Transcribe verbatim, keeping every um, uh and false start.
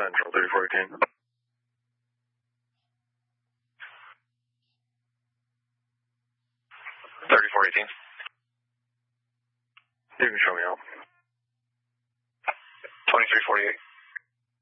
Central, thirty-four eighteen. thirty-four eighteen. You can show me out. twenty-three forty-eight.